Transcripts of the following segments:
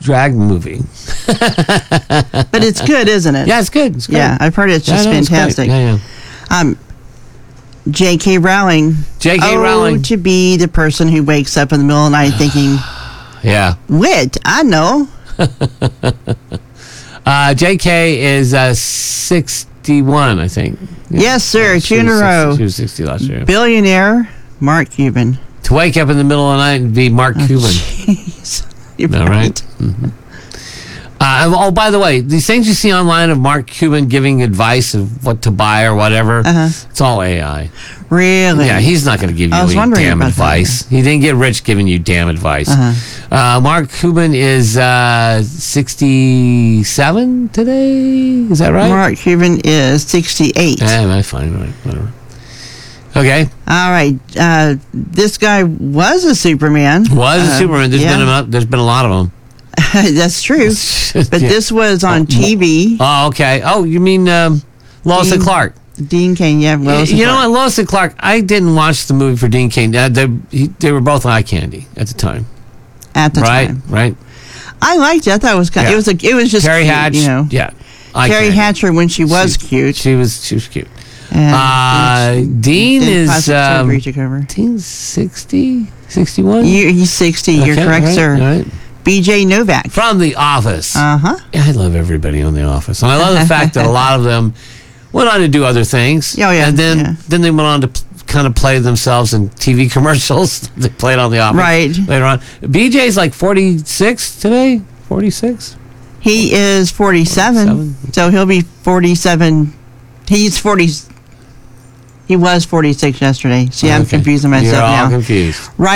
drag movie. But it's good, isn't it? Yeah, it's good. It's great. Yeah, I've heard it's just fantastic. Yeah. J.K. Rowling. J.K. Rowling. To be the person who wakes up in the middle of the night thinking, yeah. Wit, I know. J.K. is 61, I think. Yeah. Yes, sir. 2 in a row. She was 60 last year. Billionaire Mark Cuban. To wake up in the middle of the night and be Mark Cuban. Jeez. You're right? Mm-hmm. By the way, these things you see online of Mark Cuban giving advice of what to buy or whatever, it's all AI. Really? Yeah, he's not going to give you any damn advice. He didn't get rich giving you damn advice. Mark Cuban is 67 today. Is that right? Mark Cuban is 68. That's fine. Right, whatever. Okay. All right. This guy was a Superman. There's been a lot of them. That's true. But this was on TV. Oh, okay. Oh, you mean Lois and Clark? Dean Cain, yeah. You know what? Lois and Clark, I didn't watch the movie for Dean Cain. They were both eye candy at the time. At the time. Right. I liked it. I thought it was kind of, it was just Carrie cute, Hatch, you know. Yeah. Carrie Hatcher when she was cute. She was cute. Dean is Dean's 60, 61? He's 60. You're correct, sir. Right. BJ Novak. From The Office. Uh-huh. Yeah, I love everybody on The Office. And I love the fact that a lot of them went on to do other things. Oh, yeah. And then they went on to kind of play themselves in TV commercials. They played on The Office. Right. Later on. BJ's like 46 today? 46? He is 47. So he'll be 47. He's 40. He was 46 yesterday. See, I'm confusing myself now. You're all confused.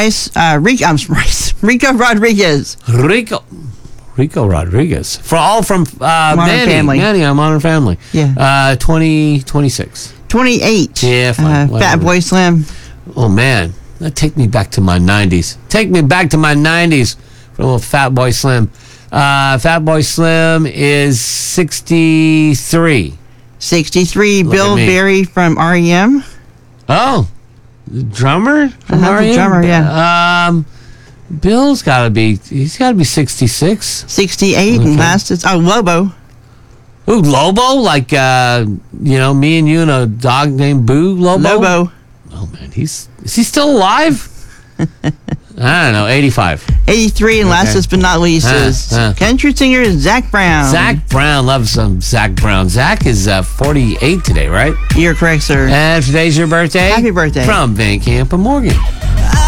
Rico Rodriguez. Rico Rodriguez. From Modern Family. Manny on Modern Family. Yeah. 26. 28. Yeah, fine. Fat Boy Slim. Oh, man. That take me back to my 90s. Take me back to my 90s for a little Fat Boy Slim. Fat Boy Slim is 63. 63. Bill Berry from REM. Oh, the drummer from REM? The drummer, yeah. Bill's got to be 66. 68, and last is, Lobo. Ooh, Lobo? Like, me and you and a dog named Boo Lobo? Lobo. Oh, man, is he still alive? I don't know, 85. 83, and last but not least is country singer Zac Brown. Zac Brown, love some Zac Brown. Zac is 48 today, right? You're correct, sir. And if today's your birthday, happy birthday from Van Camp and Morgan.